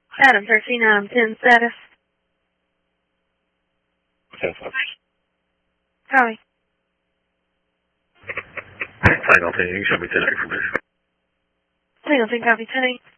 Adam 13, Adam 10 status. 10-5. Copy. Flying Delta, you can show me 10 information. Single 10 copy 10-8.